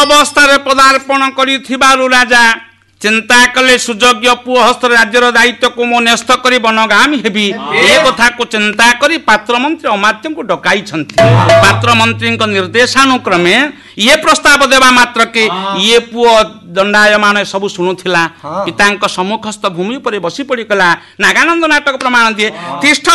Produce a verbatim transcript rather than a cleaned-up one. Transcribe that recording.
अवस्था पदार्पण करिथिबारु राजा चिंता कले सुयोग्य पुओ हस्त राज्यर दायित्व को मो न्यस्त करी बनगामी हेबी ए कथा को चिंता करी पात्र मंत्री अमात्य को डकाई पात्र मंत्री निर्देशानुक्रमे ये प्रस्ताव देवा मात्र के ये पुओ दंडायमान सब शुणुला पिता सम्मुखस्थ भूमि पर बसी पड़ी कला नागानंद नाटक प्रमाण दिए तिष्ठ